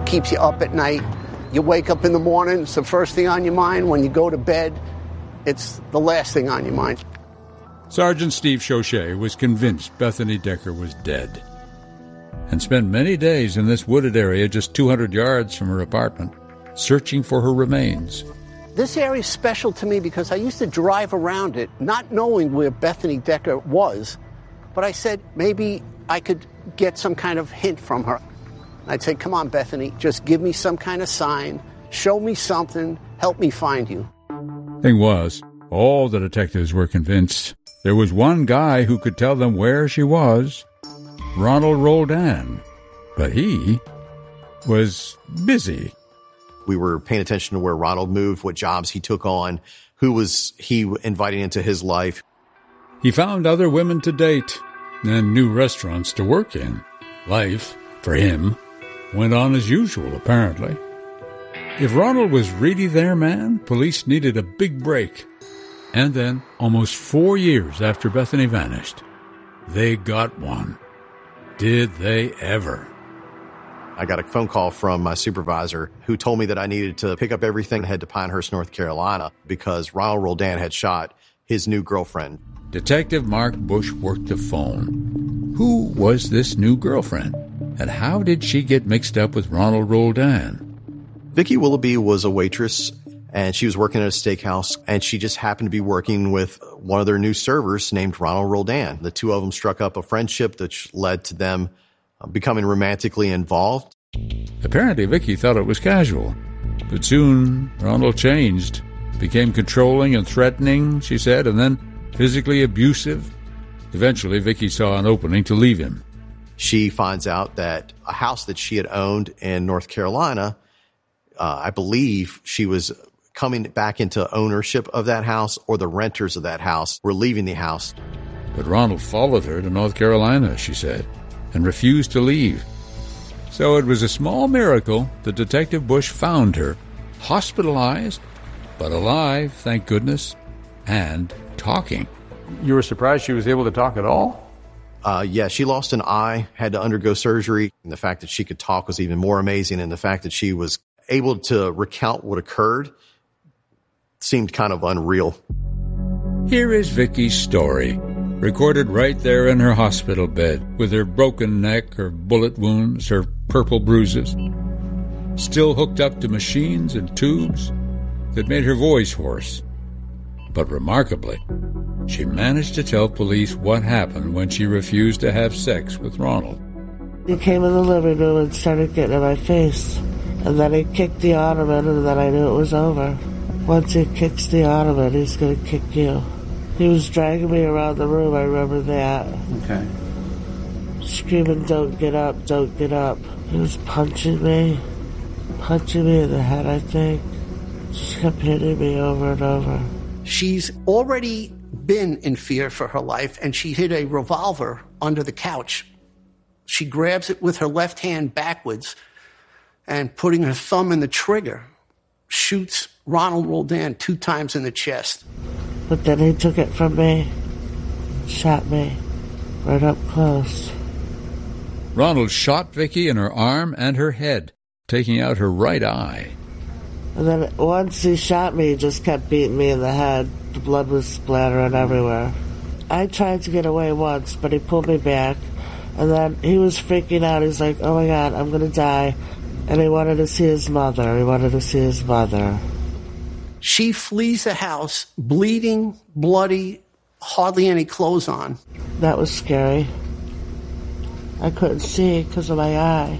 keeps you up at night. You wake up in the morning, it's the first thing on your mind. When you go to bed, it's the last thing on your mind. Sergeant Steve Chauchet was convinced Bethany Decker was dead and spent many days in this wooded area just 200 yards from her apartment, searching for her remains. This area is special to me because I used to drive around it, not knowing where Bethany Decker was, but I said maybe I could get some kind of hint from her. I'd say, come on, Bethany, just give me some kind of sign, show me something, help me find you. Thing was, all the detectives were convinced there was one guy who could tell them where she was, Ronald Roldan, but he was busy. We were paying attention to where Ronald moved, what jobs he took on, who was he inviting into his life. He found other women to date and new restaurants to work in. Life, for him, went on as usual, apparently. If Ronald was really their man, police needed a big break. And then, almost 4 years after Bethany vanished, they got one. Did they ever? I got a phone call from my supervisor who told me that I needed to pick up everything and head to Pinehurst, North Carolina, because Ronald Roldan had shot his new girlfriend. Detective Mark Bush worked the phone. Who was this new girlfriend? And how did she get mixed up with Ronald Roldan? Vicki Willoughby was a waitress, and she was working at a steakhouse, and she just happened to be working with one of their new servers named Ronald Roldan. The two of them struck up a friendship that led to them becoming romantically involved. Apparently, Vicki thought it was casual, but soon Ronald changed, became controlling and threatening, she said, and then physically abusive. Eventually, Vicki saw an opening to leave him. She finds out that a house that she had owned in North Carolina, I believe she was coming back into ownership of that house, or the renters of that house were leaving the house. But Ronald followed her to North Carolina, she said, and refused to leave. So it was a small miracle that Detective Bush found her, hospitalized, but alive, thank goodness, and talking. You were surprised she was able to talk at all? Yeah, she lost an eye, had to undergo surgery, and the fact that she could talk was even more amazing, and the fact that she was able to recount what occurred seemed kind of unreal. Here is Vicki's story, recorded right there in her hospital bed, with her broken neck, her bullet wounds, her purple bruises, still hooked up to machines and tubes that made her voice hoarse. But remarkably, she managed to tell police what happened when she refused to have sex with Ronald. He came in the living room and started getting in my face. And then he kicked the ottoman, and then I knew it was over. Once he kicks the ottoman, he's going to kick you. He was dragging me around the room, I remember that. Okay. Screaming, don't get up, don't get up. He was punching me in the head, I think. Just kept hitting me over and over. She's already been in fear for her life, and she hid a revolver under the couch. She grabs it with her left hand backwards, and putting her thumb in the trigger, shoots Ronald Roldan 2 times in the chest. But then he took it from me, shot me right up close. Ronald shot Vicki in her arm and her head, taking out her right eye. And then once he shot me, he just kept beating me in the head. The blood was splattering everywhere. I tried to get away once, but he pulled me back. And then he was freaking out. He's like, oh my God, I'm going to die. And he wanted to see his mother. She flees the house, bleeding, bloody, hardly any clothes on. That was scary. I couldn't see because of my eye.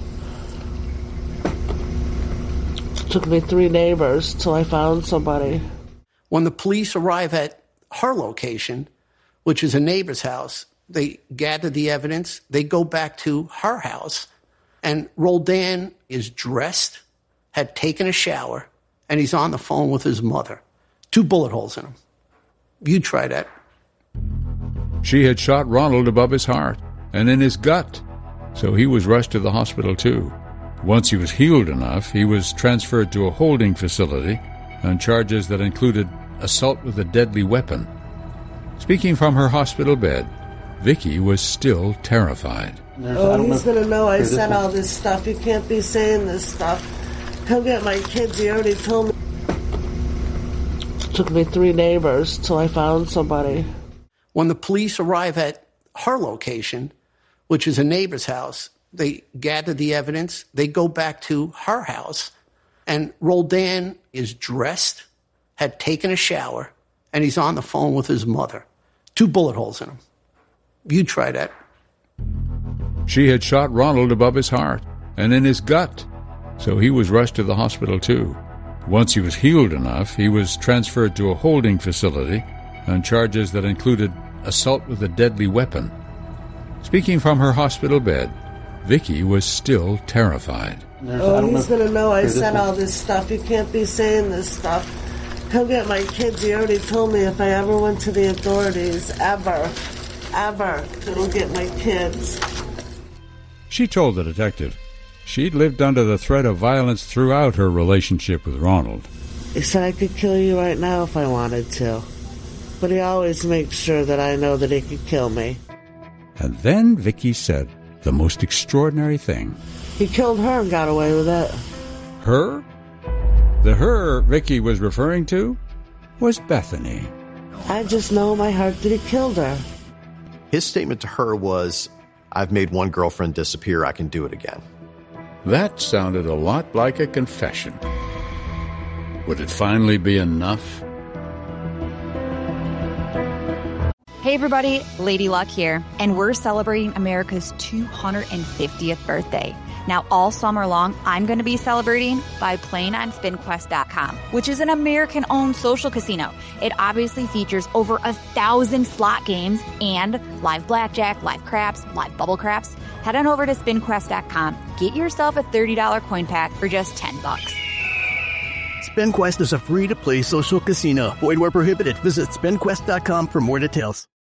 It took me 3 neighbors till I found somebody. When the police arrive at her location, which is a neighbor's house, they gather the evidence. They go back to her house, and Roldan is dressed, had taken a shower, and he's on the phone with his mother. 2 bullet holes in him. You try that. She had shot Ronald above his heart and in his gut, so he was rushed to the hospital too. Once he was healed enough, he was transferred to a holding facility on charges that included assault with a deadly weapon. Speaking from her hospital bed, Vicki was still terrified. He's going to know I said all this stuff. You can't be saying this stuff. He'll get my kids. He already told me. It took me 3 neighbors till I found somebody. When the police arrive at her location, which is a neighbor's house, they gather the evidence. They go back to her house, and Roldan is dressed, had taken a shower, and he's on the phone with his mother. 2 bullet holes in him. You try that. She had shot Ronald above his heart and in his gut, so he was rushed to the hospital too. Once he was healed enough, he was transferred to a holding facility on charges that included assault with a deadly weapon. Speaking from her hospital bed, Vicky was still terrified. He's going to know I said all this stuff. You can't be saying this stuff. He'll get my kids. He already told me if I ever went to the authorities, ever, it'll get my kids. She told the detective she'd lived under the threat of violence throughout her relationship with Ronald. He said I could kill you right now if I wanted to. But he always makes sure that I know that he could kill me. And then Vicky said the most extraordinary thing. He killed her and got away with it. Her? The her Vicky was referring to was Bethany. I just know in my heart that he killed her. His statement to her was, "I've made one girlfriend disappear, I can do it again." That sounded a lot like a confession. Would it finally be enough? Hey everybody, Lady Luck here, and we're celebrating America's 250th birthday. Now all summer long, I'm going to be celebrating by playing on SpinQuest.com, which is an American-owned social casino. It obviously features over 1,000 slot games and live blackjack, live craps, live bubble craps. Head on over to SpinQuest.com. Get yourself a $30 coin pack for just $10. SpinQuest is a free-to-play social casino. Void where prohibited. Visit SpinQuest.com for more details.